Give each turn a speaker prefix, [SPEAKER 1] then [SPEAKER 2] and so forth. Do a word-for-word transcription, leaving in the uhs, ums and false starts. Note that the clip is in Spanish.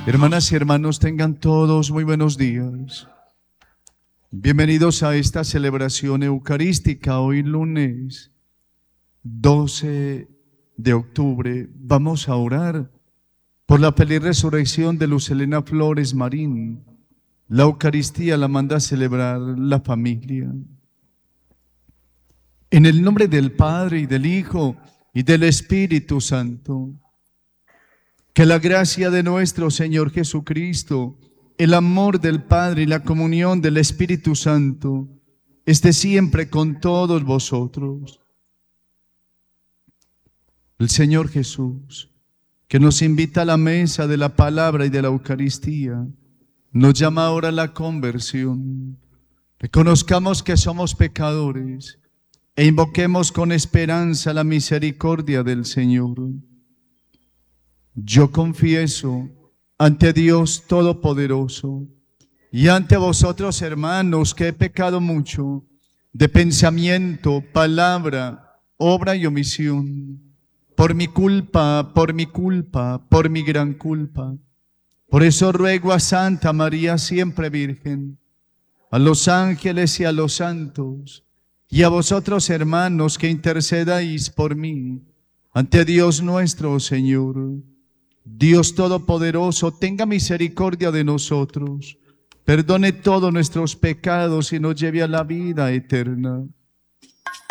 [SPEAKER 1] Hermanas y hermanos, tengan todos muy buenos días. Bienvenidos a esta celebración eucarística. Hoy lunes doce de octubre vamos a orar por la feliz resurrección de Luz Helena Flores Marín. La Eucaristía la manda a celebrar la familia. En el nombre del Padre y del Hijo y del Espíritu Santo. Que la gracia de nuestro Señor Jesucristo, el amor del Padre y la comunión del Espíritu Santo esté siempre con todos vosotros. El Señor Jesús, que nos invita a la mesa de la palabra y de la Eucaristía, nos llama ahora a la conversión. Reconozcamos que somos pecadores e invoquemos con esperanza la misericordia del Señor. Yo confieso ante Dios Todopoderoso y ante vosotros, hermanos, que he pecado mucho de pensamiento, palabra, obra y omisión, por mi culpa, por mi culpa, por mi gran culpa. Por eso ruego a Santa María siempre Virgen, a los ángeles y a los santos, y a vosotros, hermanos, que intercedáis por mí ante Dios nuestro Señor. Dios Todopoderoso, tenga misericordia de nosotros, perdone todos nuestros pecados y nos lleve a la vida eterna.